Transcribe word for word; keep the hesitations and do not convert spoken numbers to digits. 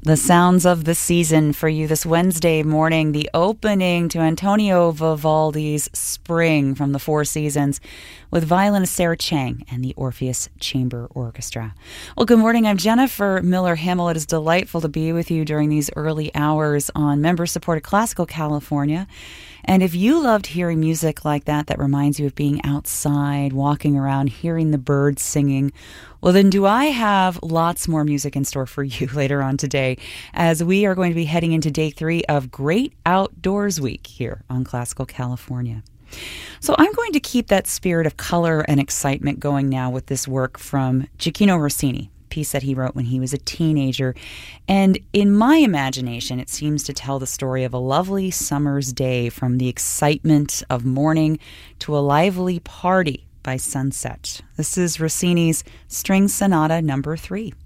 The sounds of the season for you this Wednesday morning, the opening to Antonio Vivaldi's Spring from the Four Seasons with violinist Sarah Chang and the Orpheus Chamber Orchestra. Well, good morning. I'm Jennifer Miller-Hamill. It is delightful to be with you during these early hours on member-supported Classical California. And if you loved hearing music like that, that reminds you of being outside, walking around, hearing the birds singing, well, then do I have lots more music in store for you later on today, as we are going to be heading into day three of Great Outdoors Week here on Classical California. So I'm going to keep that spirit of color and excitement going now with this work from Gioachino Rossini, piece that he wrote when he was a teenager. And in my imagination, it seems to tell the story of a lovely summer's day, from the excitement of morning to a lively party by sunset. This is Rossini's String Sonata number three.